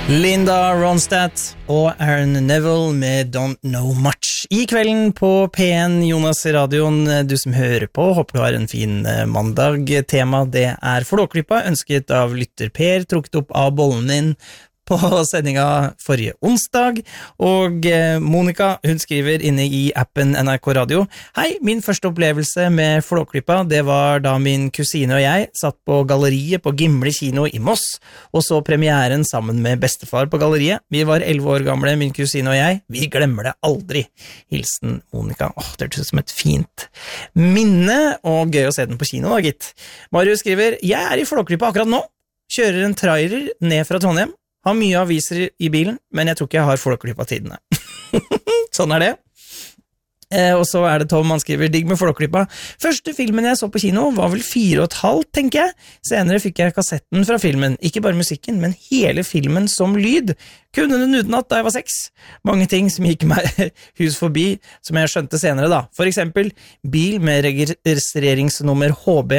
Linda Ronstadt og Aaron Neville med Don't Know Much. I kvelden på P1 Jonas i radioen, du som hører på, håper du har en fin mandag. Tema det er Flåklypa, ønsket av lytter Per, trukket opp av bollen din på sendinga forrige onsdag, og Monika, hun skriver inne i appen NRK Radio: Hei, min første opplevelse med Flåklypa, det var da min kusine og jeg satt på galleriet på Gimle kino i Moss, og så premieren sammen med bestefar på galleriet. Vi var 11 år gamle, min kusine og jeg. Vi glemmer det aldri. Hilsen Monika. Det hørtes ut som et fint minne, og gøy å se den på kino da, gitt. Marius skriver: Jeg er i Flåklypa akkurat nå. Kjører en trailer ned fra Trondheim. Har mye aviser i bilen, men jeg tror ikke jeg har Flåklypa-tidene. Sånn er det. Og så er det Tom, han skriver: Digg med Flåklypa. Første filmen jeg så på kino var vel 4,5, tenker jeg. Senere fikk jeg kassetten fra filmen. Ikke bare musikken, men hele filmen som lyd. Kunne den utenat da jeg var 6. Mange ting som gikk meg hus forbi, som jeg skjønte senere da. For eksempel bil med registreringsnummer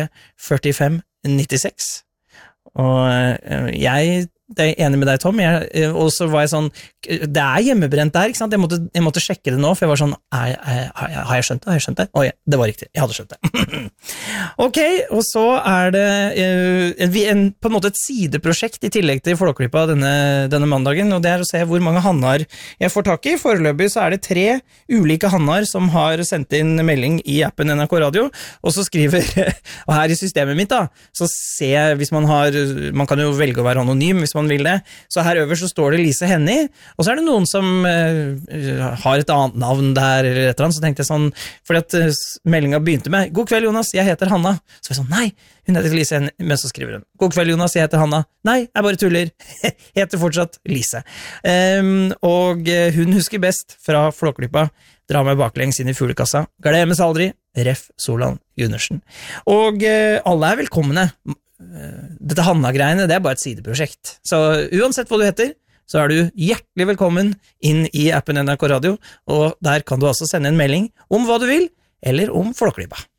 HB4596. Og jeg er enig med deg, Tom, og så var jeg sånn, det er hjemmebrent der, ikke sant? Jeg måtte sjekke det nå, for jeg var sånn, har jeg skjønt det? Har jeg skjønt det? Åja, det var riktig, jeg hadde skjønt det. Ok, og så er det på en måte et sideprosjekt i tillegg til Flåklypa denne mandagen, og det er å se hvor mange hannar jeg får tak i. Foreløpig så er det 3 ulike hannar som har sendt inn melding i appen NRK Radio, og så skriver, og her i systemet mitt da, så ser jeg, hvis man kan jo velge å være anonym hvis man vil det, så her øverst så står det Lise Henny, og så er det noen som har et annet navn der eller et eller annet, så tenkte jeg sånn, fordi at meldingen begynte med: God kveld Jonas, jeg heter Hanna. Så var jeg sånn, nei, hun heter Lise Henny, men så skriver hun: God kveld Jonas, jeg heter Hanna. Nei, jeg bare tuller. Heter fortsatt Lise. Og hun husker best fra Flåklypa: Dra meg baklengs inn i fuglekassa. Glemmes aldri. Ref Solan Gundersen. Og alle er velkomne. Dette Hanna-greiene, det er bare et sideprosjekt. Så uansett hva du heter, så er du hjertelig velkommen inn i appen NRK Radio, og der kan du altså sende en melding om hva du vil, eller om Flåklypa.